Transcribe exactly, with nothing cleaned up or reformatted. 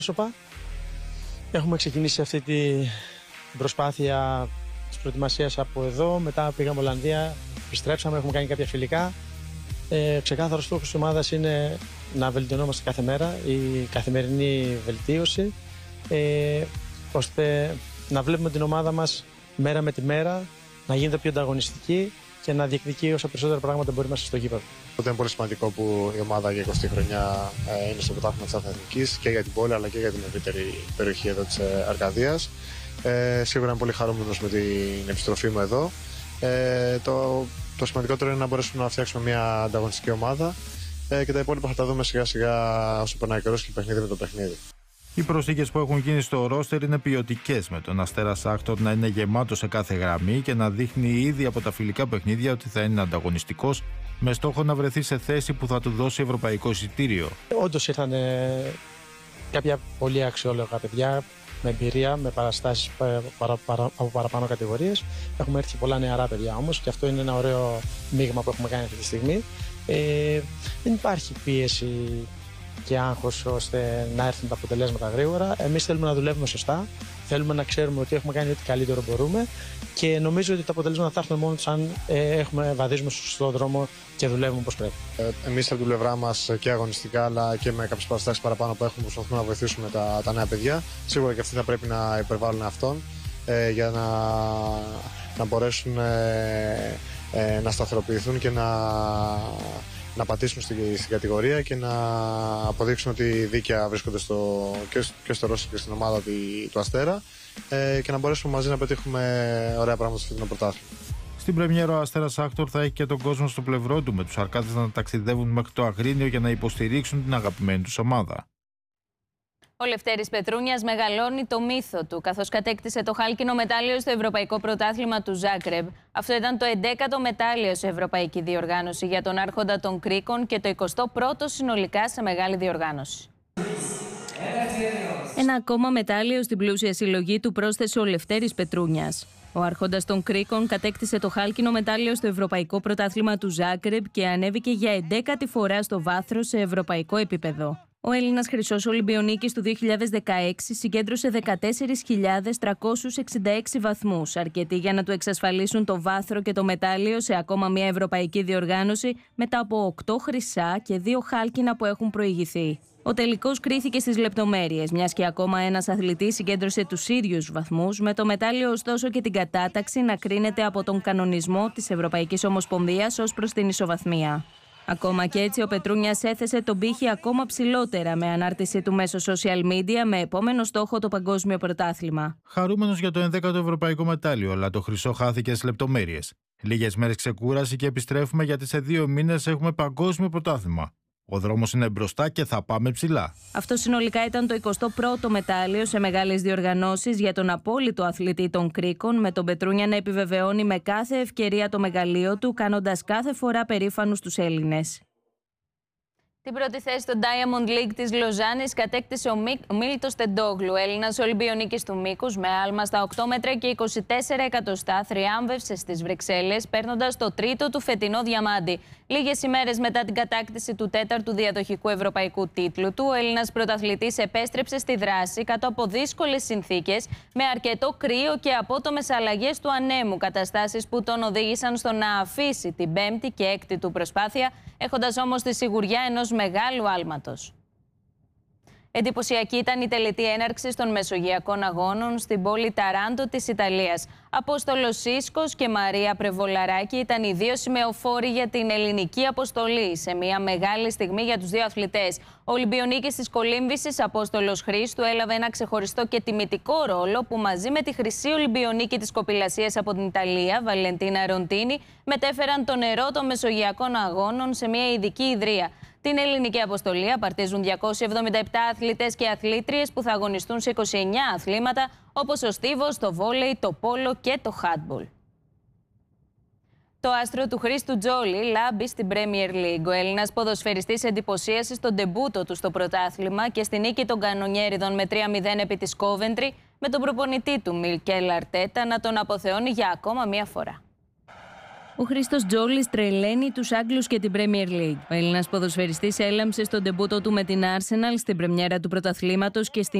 πρόσωπα. Έχουμε ξεκινήσει αυτή την προσπάθεια της προετοιμασίας από εδώ. Μετά πήγαμε Ολλανδία, επιστρέψαμε, έχουμε κάνει κάποια φιλικά. Ε, ξεκάθαρος στόχος της ομάδας είναι να βελτιωνόμαστε κάθε μέρα, η καθημερινή βελτίωση, ε, ώστε να βλέπουμε την ομάδα μας μέρα με τη μέρα, να γίνεται πιο ανταγωνιστική και να διεκδικεί όσα περισσότερα πράγματα μπορεί μέσα στο γήπεδο. Είναι πολύ σημαντικό που η ομάδα για εικοστή χρονιά είναι στο πρωτάθλημα της Αθηνικής και για την πόλη αλλά και για την ευρύτερη περιοχή εδώ της Αρκαδίας. Ε, σίγουρα είμαι πολύ χαρούμενος με την επιστροφή μου εδώ. Ε, το, το σημαντικότερο είναι να μπορέσουμε να φτιάξουμε μια ανταγωνιστική ομάδα ε, και τα υπόλοιπα θα τα δούμε σιγά σιγά όσο περνάει ο καιρός και παιχνίδι με το παιχνίδι. Οι προσθήκες που έχουν γίνει στο ρόστερ είναι ποιοτικές, με τον Αστέρα Σάχτορ να είναι γεμάτο σε κάθε γραμμή και να δείχνει ήδη από τα φιλικά παιχνίδια ότι θα είναι ανταγωνιστικός, με στόχο να βρεθεί σε θέση που θα του δώσει ευρωπαϊκό εισιτήριο. Όντως ήρθαν ε, κάποια πολύ αξιόλογα παιδιά με εμπειρία, με παραστάσεις παρα, παρα, από παραπάνω κατηγορίες. Έχουμε έρθει πολλά νεαρά παιδιά όμως και αυτό είναι ένα ωραίο μείγμα που έχουμε κάνει αυτή τη στιγμή. Ε, δεν υπάρχει πίεση και άγχος ώστε να έρθουν τα αποτελέσματα γρήγορα. Εμείς θέλουμε να δουλεύουμε σωστά. Θέλουμε να ξέρουμε ότι έχουμε κάνει ό,τι καλύτερο μπορούμε και νομίζω ότι τα αποτελέσματα θα έρθουν μόνο τους αν ε, έχουμε, βαδίζουμε στο σωστό δρόμο και δουλεύουμε όπως πρέπει. Ε, εμείς από την πλευρά μας και αγωνιστικά αλλά και με κάποιες παραστάσεις παραπάνω που έχουμε, προσπαθούμε να βοηθήσουμε τα, τα νέα παιδιά. Σίγουρα και αυτοί θα πρέπει να υπερβάλλουν αυτόν ε, για να, να μπορέσουν ε, ε, να σταθεροποιηθούν και να. να πατήσουν στην, στην κατηγορία και να αποδείξουν ότι δίκαια βρίσκονται στο, και, και στο Ρώσο και στην ομάδα του, του Αστέρα ε, και να μπορέσουμε μαζί να πετύχουμε ωραία πράγματα στο φετινό πρωτάθλημα. Στην πρεμιέρα ο Αστέρας Σάχτορ θα έχει και τον κόσμο στο πλευρό του, με τους Αρκάδες να ταξιδεύουν μέχρι το Αγρίνιο για να υποστηρίξουν την αγαπημένη τους ομάδα. Ο Λευτέρης Πετρούνιας μεγαλώνει το μύθο του, καθώς κατέκτησε το χάλκινο μετάλλιο στο Ευρωπαϊκό Πρωτάθλημα του Ζάγκρεμπ. Αυτό ήταν το εντέκατο μετάλλιο σε ευρωπαϊκή διοργάνωση για τον Άρχοντα των Κρίκων και το εικοστό πρώτο συνολικά σε μεγάλη διοργάνωση. Ένα ακόμα μετάλλιο στην πλούσια συλλογή του πρόσθεσε ο Λευτέρης Πετρούνιας. Ο Άρχοντας των Κρίκων κατέκτησε το χάλκινο μετάλλιο στο Ευρωπαϊκό Πρωτάθλημα του Ζάγκρεμπ και ανέβηκε για εντέκατη φορά στο βάθρο σε ευρωπαϊκό επίπεδο. Ο Έλληνας χρυσός Ολυμπιονίκης του δύο χιλιάδες δεκαέξι συγκέντρωσε δεκατέσσερις χιλιάδες τριακόσιους εξήντα έξι βαθμούς, αρκετοί για να του εξασφαλίσουν το βάθρο και το μετάλλιο σε ακόμα μια ευρωπαϊκή διοργάνωση μετά από οκτώ χρυσά και δύο χάλκινα που έχουν προηγηθεί. Ο τελικός κρίθηκε στις λεπτομέρειες, μιας και ακόμα ένας αθλητής συγκέντρωσε τους ίδιους βαθμούς, με το μετάλλιο ωστόσο και την κατάταξη να κρίνεται από τον κανονισμό της Ευρωπαϊκής Ομοσπονδίας ως προς την ισοβαθμία. Ακόμα και έτσι, ο Πετρούνιας έθεσε τον πύχη ακόμα ψηλότερα με ανάρτηση του μέσω social media με επόμενο στόχο το παγκόσμιο πρωτάθλημα. Χαρούμενος για το ενδέκατο ευρωπαϊκό μετάλλιο, αλλά το χρυσό χάθηκε στις λεπτομέρειες. Λίγες μέρες ξεκούραση και επιστρέφουμε γιατί σε δύο μήνες έχουμε παγκόσμιο πρωτάθλημα. Ο δρόμος είναι μπροστά και θα πάμε ψηλά. Αυτό συνολικά ήταν το εικοστό πρώτο μετάλλιο σε μεγάλες διοργανώσεις για τον απόλυτο αθλητή των Κρίκων, με τον Πετρούνια να επιβεβαιώνει με κάθε ευκαιρία το μεγαλείο του, κάνοντας κάθε φορά περήφανους τους Έλληνες. Την πρώτη θέση στο Diamond League της Λοζάνης κατέκτησε ο, Μικ, ο Μίλτος Τεντόγλου, Έλληνας Ολυμπιονίκης του μήκους, με άλμα στα οκτώ μέτρα και είκοσι τέσσερα εκατοστά, θριάμβευσε στις Βρυξέλλες, παίρνοντας το τρίτο του φετινό διαμάντι. Λίγες ημέρες μετά την κατάκτηση του τέταρτου διαδοχικού ευρωπαϊκού τίτλου του, ο Έλληνας πρωταθλητής επέστρεψε στη δράση κάτω από δύσκολες συνθήκες, με αρκετό κρύο και απότομες αλλαγές του ανέμου, καταστάσεις που τον οδήγησαν στο να αφήσει την πέμπτη και έκτη του προσπάθεια, έχοντας όμως τη σιγουριά ενός μεγάλου άλματος. Εντυπωσιακή ήταν η τελετή έναρξης των Μεσογειακών Αγώνων στην πόλη Ταράντο της Ιταλίας. Απόστολος Σίσκος και Μαρία Πρεβολαράκη ήταν οι δύο σημεοφόροι για την ελληνική αποστολή, σε μια μεγάλη στιγμή για τους δύο αθλητές. Ο Ολυμπιονίκης της Κολύμβησης, Απόστολος Χρήστου, έλαβε ένα ξεχωριστό και τιμητικό ρόλο που μαζί με τη χρυσή Ολυμπιονίκη της Κοπηλασίας από την Ιταλία, Βαλεντίνα Ροντίνη, μετέφεραν το νερό των Μεσογειακών Αγώνων σε μια ειδική ιδρία. Την ελληνική αποστολή απαρτίζουν διακόσιοι εβδομήντα επτά αθλητές και αθλήτριες που θα αγωνιστούν σε είκοσι εννέα αθλήματα, όπως ο στίβος, το βόλεϊ, το πόλο και το χάντμπολ. Το άστρο του Χρήστου Τζόλι λάμπει στην Premier League. Ο Έλληνας ποδοσφαιριστής εντυπωσίασε στον ντεμπούτο του στο πρωτάθλημα και στη νίκη των Κανονιέριδων με τρία μηδέν επί της Κόβεντρι, με τον προπονητή του Μικέλ Αρτέτα να τον αποθεώνει για ακόμα μία φορά. Ο Χρήστος Τζόλης τρελαίνει τους Άγγλους και την Premier League. Ο Έλληνας ποδοσφαιριστής έλαμψε στον ντεμπούτο του με την Arsenal στην πρεμιέρα του πρωταθλήματος και στην